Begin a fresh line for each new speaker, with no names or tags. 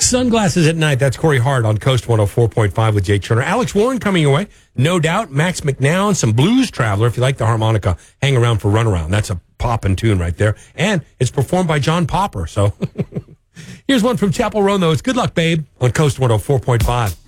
Sunglasses at Night. That's Corey Hart on Coast 104.5 with Jake Turner. Alex Warren coming your way. No doubt. Max McNown, some Blues Traveler. If you like the harmonica, hang around for Runaround. That's a poppin' tune right there. And it's performed by John Popper. So here's one from Chapel Roan, though. It's Good Luck, Babe, on Coast 104.5.